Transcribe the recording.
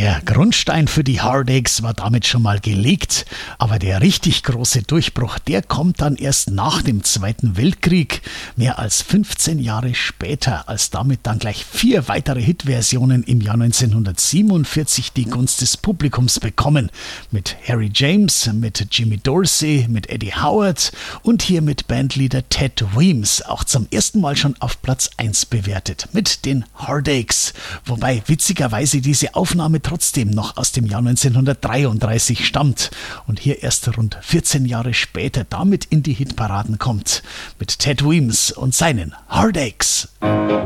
Der Grundstein für die Heartaches war damit schon mal gelegt, aber der richtig große Durchbruch, der kommt dann erst nach dem Zweiten Weltkrieg, mehr als 15 Jahre später, als damit dann gleich 4 weitere Hitversionen im Jahr 1947 die Gunst des Publikums bekommen. Mit Harry James, mit Jimmy Dorsey, mit Eddie Howard und hier mit Bandleader Ted Weems, auch zum ersten Mal schon auf Platz 1 bewertet, mit den Heartaches. Wobei witzigerweise diese Aufnahme trotzdem noch aus dem Jahr 1933 stammt und hier erst rund 14 Jahre später damit in die Hitparaden kommt, mit Ted Weems und seinen Heartaches.